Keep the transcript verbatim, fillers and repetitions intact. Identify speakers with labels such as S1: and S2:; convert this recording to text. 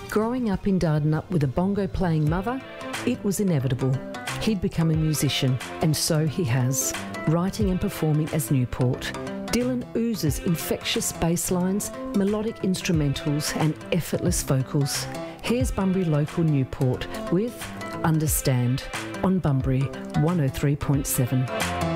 S1: Growing up in Dardanup with a bongo-playing mother, it was inevitable. He'd become a musician, and so he has, writing and performing as Newport. Dylan oozes infectious bass lines, melodic instrumentals and effortless vocals. Here's Bunbury Local Newport with Understand on Bunbury one oh three point seven.